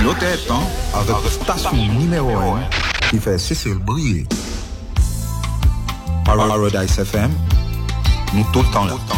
Notre temps avec station numéro 1 qui fait Cécile briller. Paradise FM, nous tout le temps là.